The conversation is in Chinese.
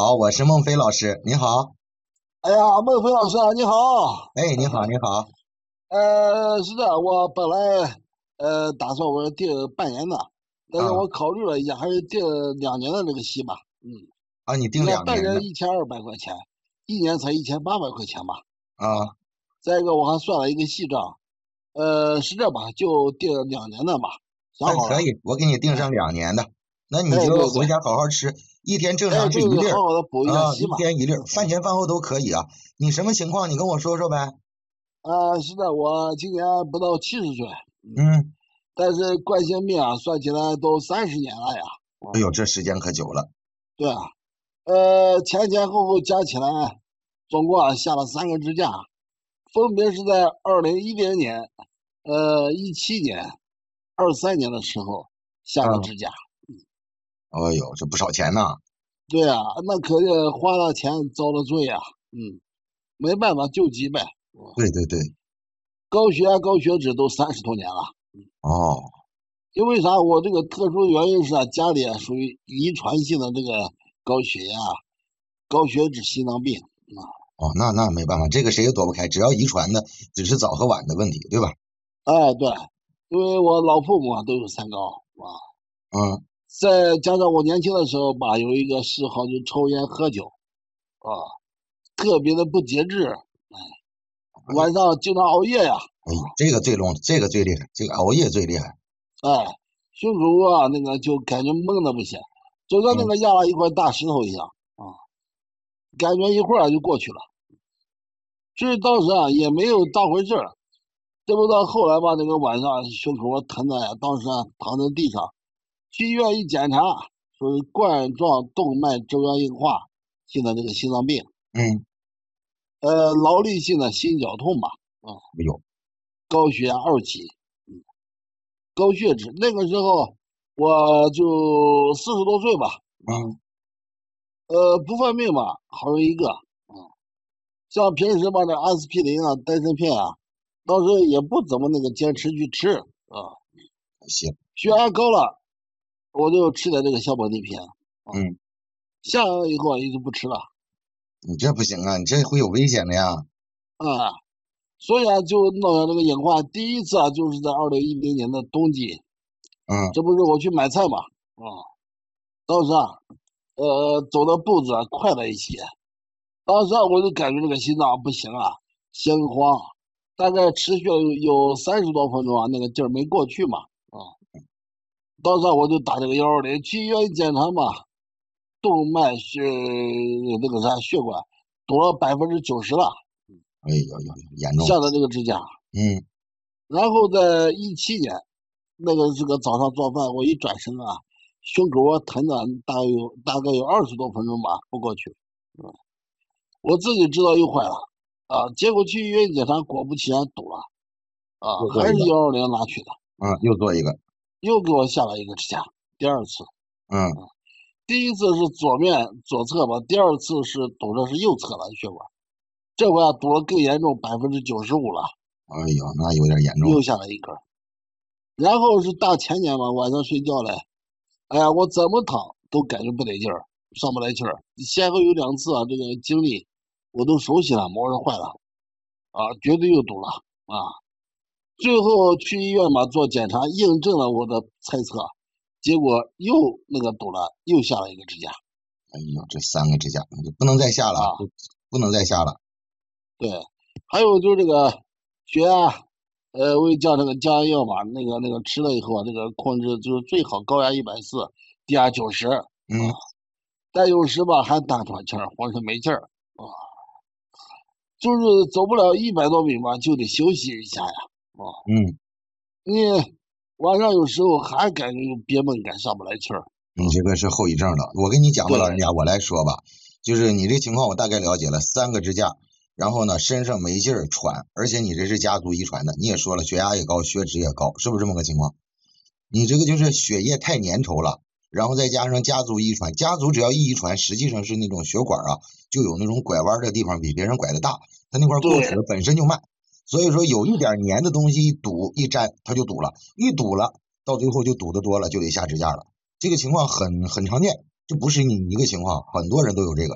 好，我是孟非老师，你好。 哎呀，孟非老师啊，你好。 哎，你好，你好。 是这样，我本来打算我要订半年的，但是啊我考虑了一下，还是订2年的这个息吧。 啊，你你定看半年两年的 1200块钱，一年才1800块钱吧。啊， 啊？ 再一个我还算了一个细账，是这吧，就订2年的吧，想哎， 好了。 可以，我给你定哎上2年的，那你哎，对对， 就回家好好吃，一天正哎常是一粒儿对对，好好的补一下啊， 息嘛。 一天一粒儿，饭前饭后都可以啊。你什么情况？你跟我说说呗。 是的，我今年不到70岁， 嗯， 但是冠心病啊，算起来都30年了呀。 哎呦，这时间可久了。 对啊，前前后后加起来，总共下了3个支架，分别是在2010年、17年、23年的时候下的啊， 支架。 哎呦，这不少钱呐。 对啊，那可是花了钱遭了罪啊。没办法救急呗。 对对对。 高血压、高血脂都30多年了。 哦， 因为啥？我这个特殊原因是家里属于遗传性的这个高血压、高血脂、心脏病。 哦，那没办法，这个谁也躲不开，只要遗传的，只是早和晚的问题，对吧？ 哎，对，因为我老父母都有三高啊， 嗯， 再加上我年轻的时候吧，有一个嗜好就抽烟喝酒啊，特别的不节制， 哎呦， 晚上经常熬夜呀。 哎呦，这个最厉害，这个熬夜最厉害。 哎，胸口啊那个就感觉闷的不行，就跟那嗯。 个压了一块大石头一样啊，感觉一会儿就过去了。其实当时也没有当回事儿，这不到后来吧，那个晚上胸口疼的呀，当时躺在地上，去医院一检查，说是冠状动脉粥样硬化性的这个心脏病， 嗯。 劳力性的心绞痛吧， 哎呦。 高血压2级，高血脂。那个时候我就40多岁吧， 嗯。 不犯病吧，好人一个。像平时吧，这阿司匹林啊、丹参片啊，当时也不怎么那个坚持去吃啊。 行。 血压高了，我就吃点这个小宝地平嗯。 下来以后也就不吃了你这不行啊，你这会有危险的呀。 啊。所以就闹上这个隐患。第一次就是在2010年的冬季， 嗯。 这不是我去买菜嘛，当时走的步子快了一些，当时我就感觉这个心脏不行心慌，大概持续了有30多分钟那个劲儿没过去嘛，当时我就打这个120去医院一检查嘛，动脉那个啥血管堵了90%了， 哎呦呦，严重了。 下的这个支架。 嗯。 然后在17年，那个这个早上做饭，我一转身胸口疼的大概有20多分钟吧，不过去。我自己知道又坏了结果去医院检查，果不其然堵了还是又做一个。 120拉去的， 又做一个。 又给我下了一个支架。第二次， 嗯。 第一次是左面左侧吧，第二次是堵的是右侧的血管，这回堵了更严重95%了， 哎呦，那有点严重了。 又下了一根。然后是大前年吧，晚上睡觉嘞，哎呀，我怎么躺都感觉不得劲儿，上不来气儿。先后有2次这个经历，我都熟悉了，我说坏了绝对又堵了啊！最后去医院嘛做检查，印证了我的猜测，结果又那个堵了，又下了一个支架哎呦，这3个支架就不能再下了， 啊。 不能再下了。 对，还有就是这个血压，我也降这个降压药嘛，那个吃了以后这个控制就是最好高压140，低压90 嗯。 但有时吧还打喘气儿，浑身没劲儿就是走不了100多米吧，就得休息一下呀。 嗯。 你晚上有时候还感觉有憋闷感，上不来气儿。 你这个是后遗症了。我跟你讲吧，老人对， 家，我来说吧，就是你这情况我大概了解了，3个支架，然后呢身上没劲儿喘，而且你这是家族遗传的，你也说了血压也高，血脂也高，是不是这么个情况？你这个就是血液太粘稠了，然后再加上家族遗传，家族只要一遗传，实际上是那种血管就有那种拐弯的地方比别人拐的大，它那块过血对， 本身就慢，所以说有一点粘的东西一堵一粘它就堵了，一堵了到最后就堵得多了就得下支架了。这个情况很常见，这不是你一个情况，很多人都有这个。